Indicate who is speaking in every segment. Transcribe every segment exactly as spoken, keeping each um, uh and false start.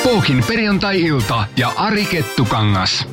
Speaker 1: Pookin perjantai-ilta ja Ari Kettukangas.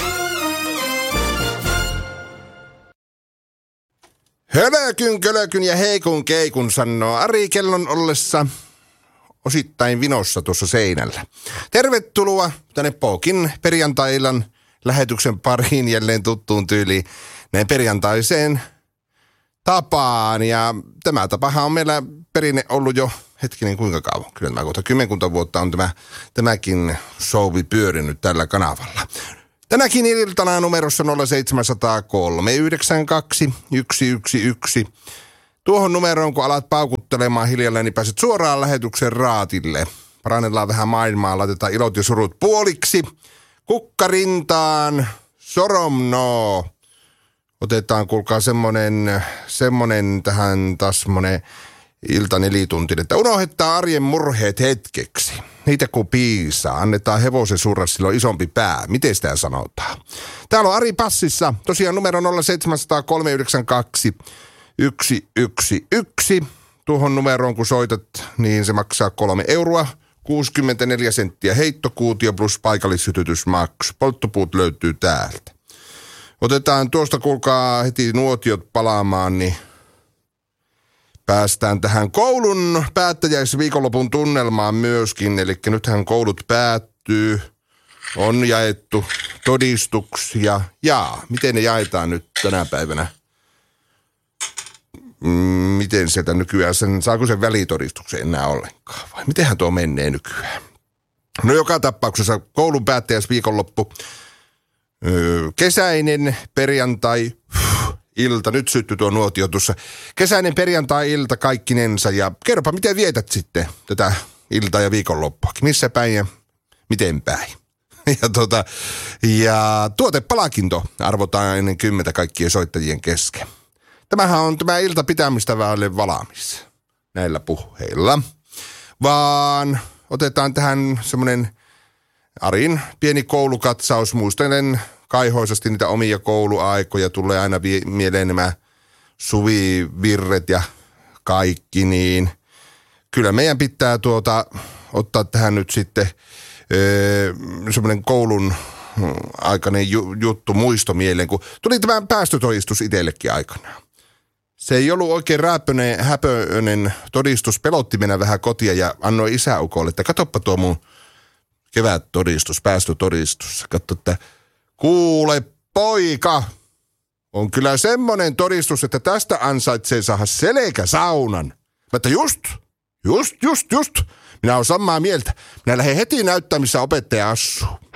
Speaker 2: Hölökyn, kölökyn ja heikun keikun sanoo Ari kellon ollessa osittain vinossa tuossa seinällä. Tervetuloa tänne Pookin perjantai-illan lähetyksen pariin jälleen tuttuun tyyliin näin perjantaiseen tapaan. Ja tämä tapahan on meillä perinne ollut jo hetkinen kuinka kauan. Kyllä tämä kohta kymmenkunta vuotta on tämä, tämäkin showi pyörinyt tällä kanavalla. Tänäkin iltana numerossa nolla seitsemän nolla kolme yhdeksän kaksi yksi yksi yksi. Tuohon numeroon, kun alat paukuttelemaan hiljalleen, niin pääset suoraan lähetyksen raatille. Parannellaan vähän maailmaa, laitetaan ilot ja surut puoliksi. Kukkarintaan, soromnoo. Otetaan, kuulkaa, semmonen, semmonen tähän taas semmonen ilta nelituntinen, että unohdetaan arjen murheet hetkeksi. Niitä kun piisaa, annetaan hevosen surra, sillä on isompi pää. Miten sitä sanotaan? Täällä on Ari passissa, tosiaan numero nolla seitsemän nolla kolme yhdeksän kaksi yksi yksi yksi. Tuohon numeroon kun soitat, niin se maksaa kolme euroa. kuusikymmentäneljä senttiä heittokuutio plus paikallissytytysmaksu. Polttopuut löytyy täältä. Otetaan tuosta, kuulkaa, heti nuotiot palaamaan, niin päästään tähän koulun päättäjäisviikonlopun tunnelmaan myöskin. Eli nythän koulut päättyy, on jaettu todistuksia. Jaa, miten ne jaetaan nyt tänä päivänä? Miten sieltä nykyään sen, saako sen välitodistuksen enää ollenkaan? Vai mitenhän tuo menee nykyään? No joka tapauksessa koulun päättäjäisviikonloppu. Öö, kesäinen perjantai ilta, nyt syttyi tuo nuotio tuossa. Kesäinen perjantai-ilta kaikkinensa ja kerropa, miten vietät sitten tätä iltaa ja viikonloppuakin. Missä päin ja miten päin? Ja, tota, ja tuotepalakinto arvotaan ennen kymmentä kaikkien soittajien kesken. Tämähän on tämä ilta pitämistä väille valmis näillä puheilla. Vaan otetaan tähän semmoinen Arin pieni koulukatsaus. Muistelen kaihoisasti niitä omia kouluaikoja. Tulee aina vie- mieleen nämä suvivirret ja kaikki. Niin kyllä meidän pitää tuota, ottaa tähän nyt sitten öö, semmoinen koulun aikainen ju- juttu muisto mieleen. Kun tuli tämä päästötodistus itsellekin aikanaan. Se ei ollut oikein rääppöinen, häpöinen todistus, pelotti mennä vähän kotia ja annoi isäukolle, että katoppa tuo mun kevättodistus, päästötodistus. Katso, että kuule poika, on kyllä semmoinen todistus, että tästä ansaitsee saada selkäsaunan. Mutta just, just, just, just, minä olen samaa mieltä. Minä lähden heti näyttämään, missä opettaja asuu.